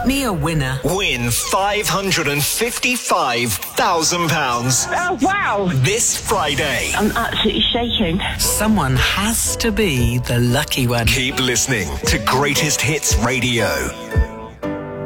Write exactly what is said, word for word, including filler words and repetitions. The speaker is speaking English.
me a winner. Win five hundred fifty-five thousand pounds. Oh, wow. This Friday. I'm absolutely shaking. Someone has to be the lucky one. Keep listening to Greatest Hits Radio.